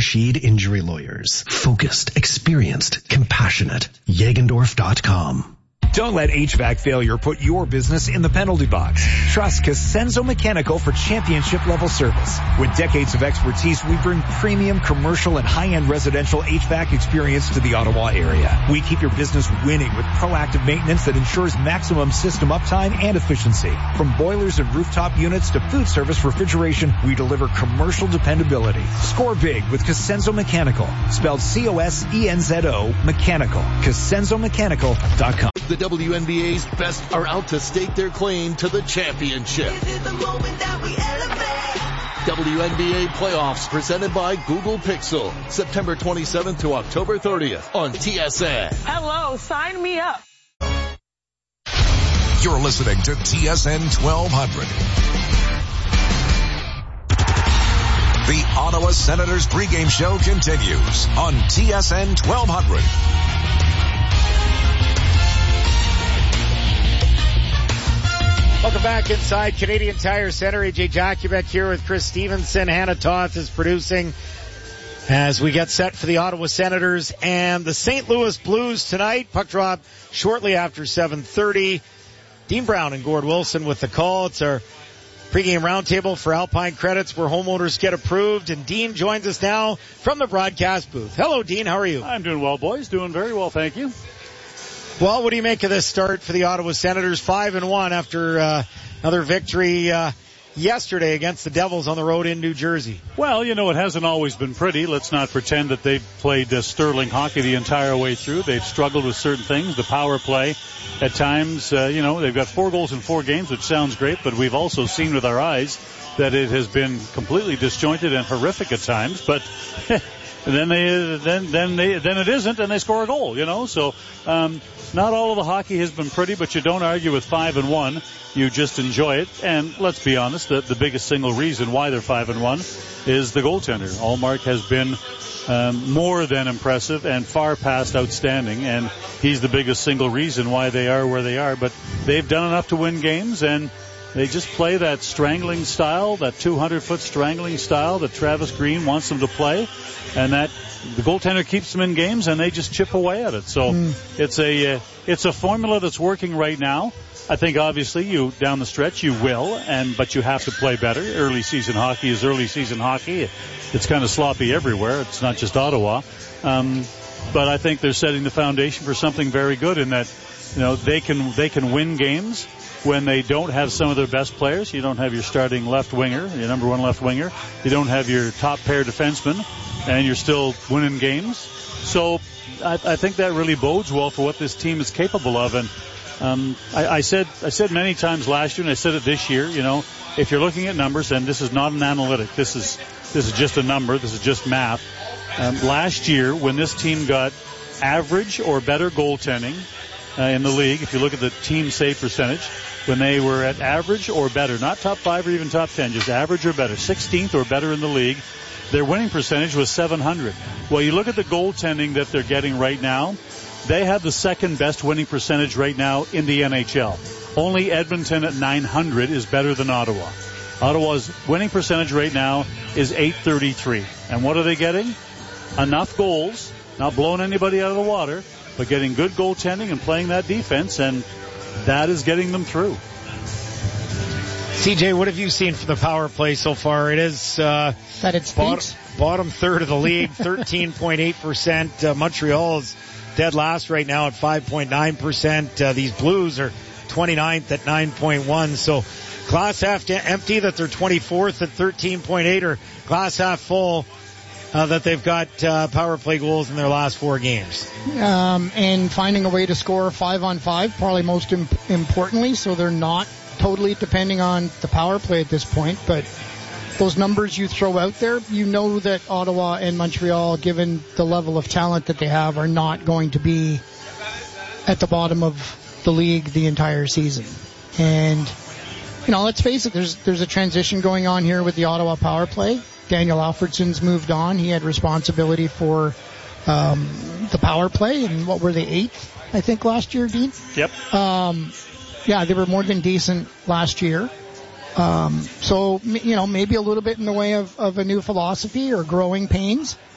Sheed Injury Lawyers. Focused, experienced, compassionate. Jagendorf.com. Don't let HVAC failure put your business in the penalty box. Trust Cosenzo Mechanical for championship-level service. With decades of expertise, we bring premium commercial and high-end residential HVAC experience to the Ottawa area. We keep your business winning with proactive maintenance that ensures maximum system uptime and efficiency. From boilers and rooftop units to food service refrigeration, we deliver commercial dependability. Score big with Cosenzo Mechanical. Spelled C-O-S-E-N-Z-O Mechanical. CosenzoMechanical.com. The WNBA's best are out to stake their claim to the championship. WNBA playoffs presented by Google Pixel. September 27th to October 30th on TSN. Hello, sign me up. You're listening to TSN 1200. The Ottawa Senators pregame show continues on TSN 1200. Welcome back inside Canadian Tire Center. AJ Jakubek here with Chris Stevenson. Hannah Toth is producing as we get set for the Ottawa Senators and the St. Louis Blues tonight. Puck drop shortly after 7:30. Dean Brown and Gord Wilson with the call. It's our pregame roundtable for Alpine Credits where homeowners get approved. And Dean joins us now from the broadcast booth. Hello, Dean. How are you? I'm doing well, boys. Doing very well, thank you. Well, what do you make of this start for the Ottawa Senators? 5-1 after another victory yesterday against the Devils on the road in New Jersey. Well, you know, it hasn't always been pretty. Let's not pretend that they've played sterling hockey the entire way through. They've struggled with certain things. The power play at times, they've got 4 goals in 4 games, which sounds great, but we've also seen with our eyes that it has been completely disjointed and horrific at times. But then it isn't, and they score a goal. So not all of the hockey has been pretty, but you don't argue with 5-1. You just enjoy it. And let's be honest, the biggest single reason why they're 5-1 is the goaltender. Ullmark has been more than impressive and far past outstanding, and he's the biggest single reason why they are where they are. But they've done enough to win games, and they just play that strangling style, that 200-foot strangling style that Travis Green wants them to play, and that the goaltender keeps them in games, and they just chip away at it. So it's a formula that's working right now. I think obviously down the stretch you will, but you have to play better. Early season hockey is early season hockey. It's kind of sloppy everywhere. It's not just Ottawa. But I think they're setting the foundation for something very good in that, they can win games when they don't have some of their best players. You don't have your starting left winger, your number 1 left winger. You don't have your top pair defenseman, and you're still winning games. So I think that really bodes well for what this team is capable of. And I said many times last year, and I said it this year, if you're looking at numbers, and this is not an analytic, this is just a number, this is just math. Last year, when this team got average or better goaltending in the league, if you look at the team save percentage, when they were at average or better, not top 5 or even top 10, just average or better, 16th or better in the league, their winning percentage was .700. Well, you look at the goaltending that they're getting right now, they have the second best winning percentage right now in the NHL. Only Edmonton at .900 is better than Ottawa. Ottawa's winning percentage right now is .833. And what are they getting? Enough goals, not blowing anybody out of the water, but getting good goaltending and playing that defense, and that is getting them through. CJ, what have you seen for the power play so far? It is that it speaks. Bottom third of the league, 13.8%. Montreal is dead last right now at 5.9%. These Blues are 29th at 9.1. So glass half empty that they're 24th at 13.8, or glass half full that they've got power play goals in their last 4 games. And finding a way to score 5-on-5, probably most importantly, so they're not totally depending on the power play at this point. But those numbers you throw out there, you know that Ottawa and Montreal, given the level of talent that they have, are not going to be at the bottom of the league the entire season. And, let's face it, there's a transition going on here with the Ottawa power play. Daniel Alfredson's moved on. He had responsibility for the power play, and what were they, 8th, I think, last year, Dean? Yep. They were more than decent last year. So, maybe a little bit in the way of a new philosophy or growing pains.